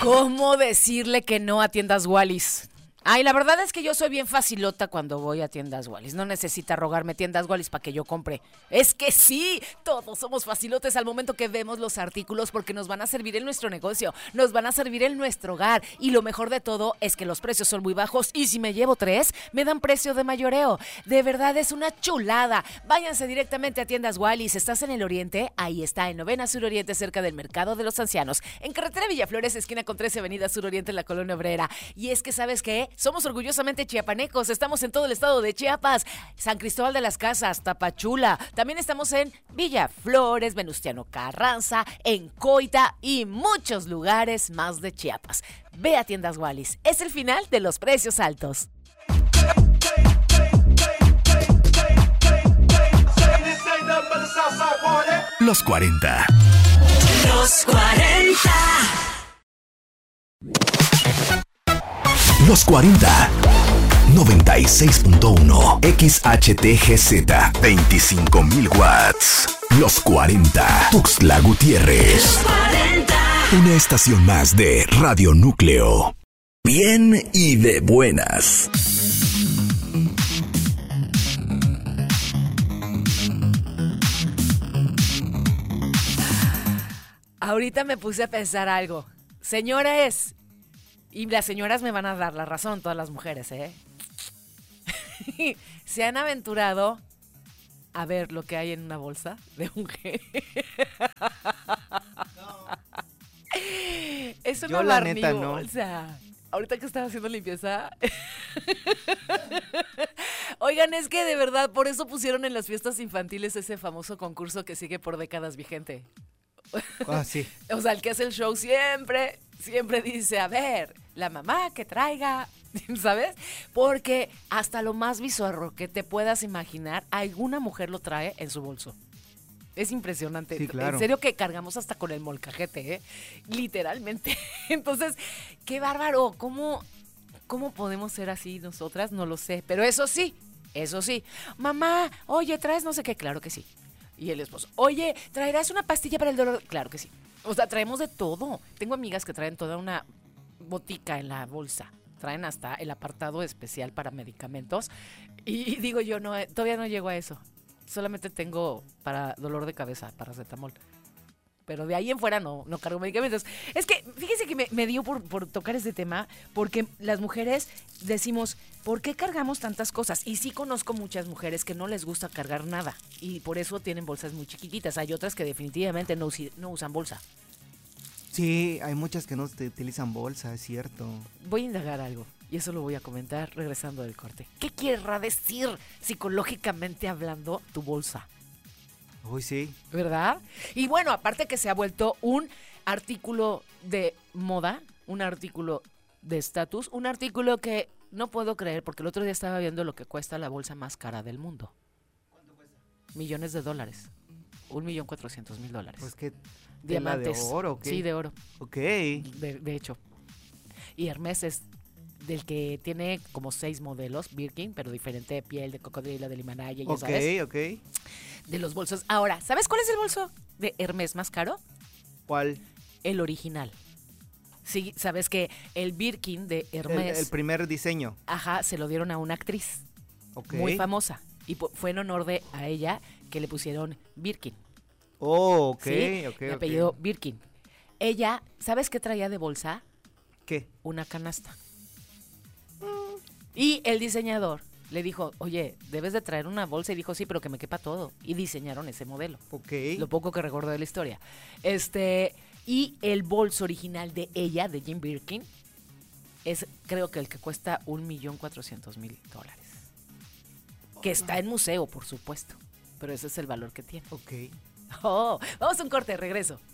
¿Cómo decirle que no a tiendas Wallis? Ay, la verdad es que yo soy bien facilota cuando voy a tiendas Wallis. No necesita rogarme tiendas Wallis para que yo compre. Es que sí, todos somos facilotes al momento que vemos los artículos porque nos van a servir en nuestro negocio, nos van a servir en nuestro hogar. Y lo mejor de todo es que los precios son muy bajos y si me llevo 3, me dan precio de mayoreo. De verdad es una chulada. Váyanse directamente a tiendas Wallis. ¿Estás en el oriente? Ahí está, en Novena Sur Oriente, cerca del Mercado de los Ancianos. En carretera Villaflores, esquina con 13 Avenida Sur Oriente, en la Colonia Obrera. Y es que, ¿sabes qué? Somos orgullosamente chiapanecos, estamos en todo el estado de Chiapas, San Cristóbal de las Casas, Tapachula, también estamos en Villaflores, Venustiano Carranza, en Coita y muchos lugares más de Chiapas. Ve a tiendas Wallis, es el final de los precios altos. Los 40. Los 40. Los 40. 96.1 XHTGZ 25.000 watts. Los 40. Tuxtla Gutiérrez. Los 40. Una estación más de Radio Núcleo. Bien y de buenas. Ahorita me puse a pensar algo. Señores, y las señoras me van a dar la razón, todas las mujeres, ¿eh? ¿Se han aventurado a ver lo que hay en una bolsa de mujer? No. Es una yo, la neta, no. bolsa. Ahorita que estaba haciendo limpieza. Oigan, es que de verdad, por eso pusieron en las fiestas infantiles ese famoso concurso que sigue por décadas vigente. Ah, sí. O sea, el que hace el show siempre dice, a ver, la mamá que traiga, ¿sabes? Porque hasta lo más bizarro que te puedas imaginar, alguna mujer lo trae en su bolso. Es impresionante. Sí, claro. En serio que cargamos hasta con el molcajete, ¿eh? Literalmente. Entonces, qué bárbaro. ¿Cómo podemos ser así nosotras? No lo sé. Pero eso sí. Mamá, oye, ¿traes no sé qué? Claro que sí. Y el esposo, oye, ¿traerás una pastilla para el dolor? Claro que sí. O sea, traemos de todo. Tengo amigas que traen toda una botica en la bolsa. Traen hasta el apartado especial para medicamentos. Y digo yo, no, todavía no llego a eso. Solamente tengo para dolor de cabeza, paracetamol. Pero de ahí en fuera no cargo medicamentos. Es que, fíjense que me dio por tocar este tema, porque las mujeres decimos, ¿por qué cargamos tantas cosas? Y sí conozco muchas mujeres que no les gusta cargar nada, y por eso tienen bolsas muy chiquititas. Hay otras que definitivamente no usan bolsa. Sí, hay muchas que no utilizan bolsa, es cierto. Voy a indagar algo, y eso lo voy a comentar regresando del corte. ¿Qué querrá decir, psicológicamente hablando, tu bolsa? Uy, sí. ¿Verdad? Y bueno, aparte que se ha vuelto un artículo de moda, un artículo de estatus, un artículo que no puedo creer, porque el otro día estaba viendo lo que cuesta la bolsa más cara del mundo. ¿Cuánto cuesta? Millones de dólares. $1,400,000. Pues que diamantes. ¿De oro? ¿Qué? Sí, de oro. Ok. De hecho. Y Hermès es del que tiene como 6 modelos, Birkin, pero diferente de piel, de cocodrilo, de Himalaya, ya sabes. Ok. De los bolsos. Ahora, ¿sabes cuál es el bolso de Hermès más caro? ¿Cuál? El original. Sí, sabes que el Birkin de Hermès... El primer diseño. Ajá, se lo dieron a una actriz. Ok. Muy famosa. Y fue en honor a ella que le pusieron Birkin. Oh, ok, ¿sí? ok. De apellido Birkin. Ella, ¿sabes qué traía de bolsa? ¿Qué? Una canasta. Y el diseñador le dijo, oye, debes de traer una bolsa. Y dijo, sí, pero que me quepa todo. Y diseñaron ese modelo. Ok. Lo poco que recuerdo de la historia. Y el bolso original de ella, de Jane Birkin, es creo que el que cuesta $1,400,000. Que está en museo, por supuesto. Pero ese es el valor que tiene. Ok. Oh, vamos a un corte, regreso.